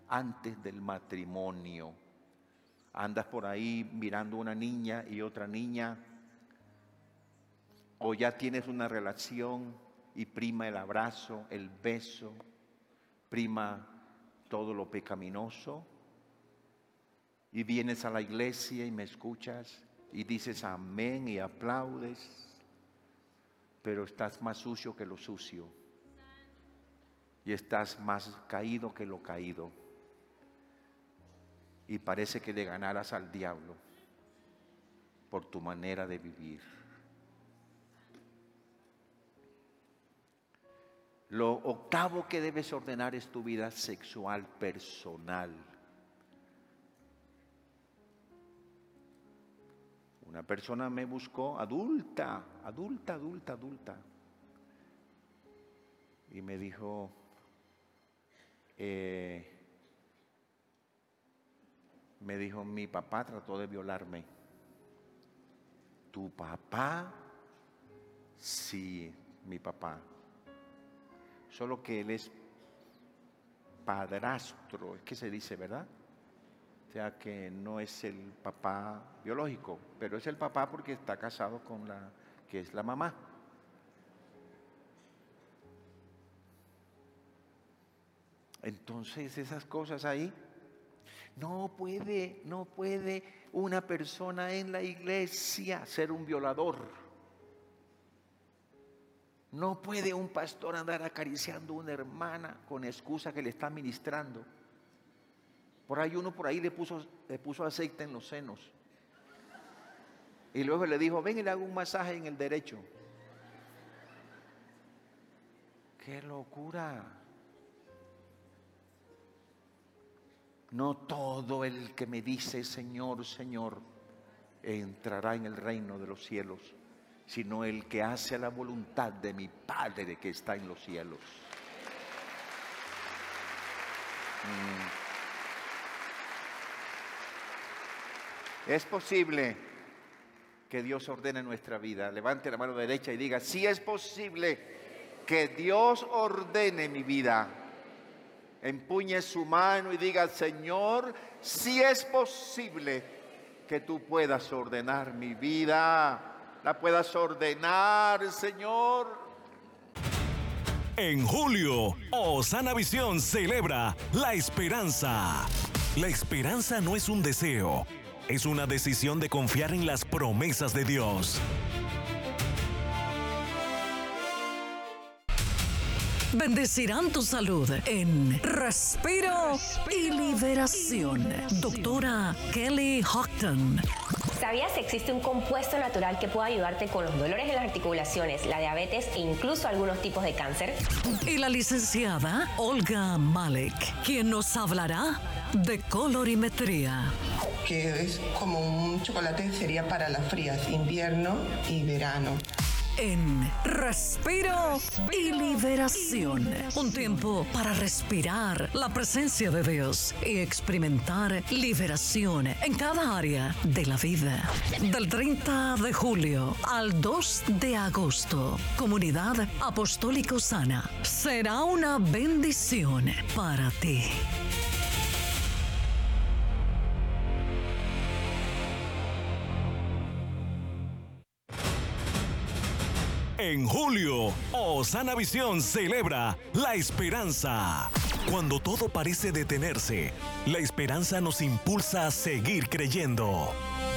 antes del matrimonio. Andas por ahí mirando una niña y otra niña, o ya tienes una relación y prima el abrazo, el beso, prima todo lo pecaminoso, y vienes a la iglesia y me escuchas y dices amén y aplaudes, pero estás más sucio que lo sucio y estás más caído que lo caído, y parece que le ganaras al diablo por tu manera de vivir. Lo octavo que debes ordenar es tu vida sexual personal. Una persona me buscó, adulta, y me dijo, mi papá trató de violarme. ¿Tu papá? Sí, mi papá. Solo que él es padrastro, es que se dice, ¿verdad? O sea que no es el papá biológico, pero es el papá porque está casado con la que es la mamá. Entonces esas cosas ahí, no puede una persona en la iglesia ser un violador. No puede un pastor andar acariciando a una hermana con excusa que le está ministrando. Por ahí uno le puso aceite en los senos. Y luego le dijo, ven y le hago un masaje en el derecho. ¡Qué locura! No todo el que me dice Señor, Señor, entrará en el reino de los cielos, sino el que hace la voluntad de mi Padre que está en los cielos. Es posible que Dios ordene nuestra vida. Levante la mano derecha y diga, sí es posible que Dios ordene mi vida. Empuñe su mano y diga, Señor, sí es posible que tú puedas ordenar mi vida. La puedas ordenar, Señor. En julio, Osana Visión celebra la esperanza. La esperanza no es un deseo, es una decisión de confiar en las promesas de Dios. Bendecirán tu salud en Respiro y Liberación. Doctora Kelly Houghton. ¿Sabías que existe un compuesto natural que puede ayudarte con los dolores en las articulaciones, la diabetes e incluso algunos tipos de cáncer? Y la licenciada Olga Malek, quien nos hablará de colorimetría. Que es como un chocolate, sería para las frías, invierno y verano. En Respiro y Liberación. Un tiempo para respirar la presencia de Dios y experimentar liberación en cada área de la vida. Del 30 de julio al 2 de agosto, Comunidad Apostólica Osana será una bendición para ti. En julio, Osana Visión celebra la esperanza. Cuando todo parece detenerse, la esperanza nos impulsa a seguir creyendo.